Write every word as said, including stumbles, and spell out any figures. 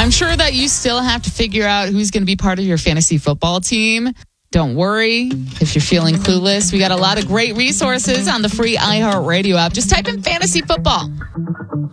I'm sure that you still have to figure out who's going to be part of your fantasy football team. Don't worry if you're feeling clueless. We got a lot of great resources on the free iHeartRadio app. Just type in fantasy football.